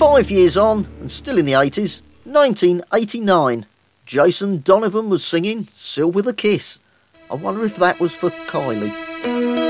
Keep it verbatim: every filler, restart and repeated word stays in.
Five years on, and still in the eighties, nineteen eighty-nine, Jason Donovan was singing Still With a Kiss. I wonder if that was for Kylie.